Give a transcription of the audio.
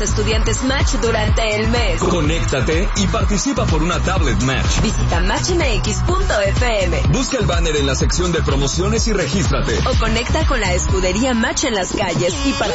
estudiantes Match durante el mes. Conéctate y participa por una tablet Match. Visita matchmx.fm. Busca el banner en la sección de promociones y regístrate. O conecta con la escudería Match en las calles y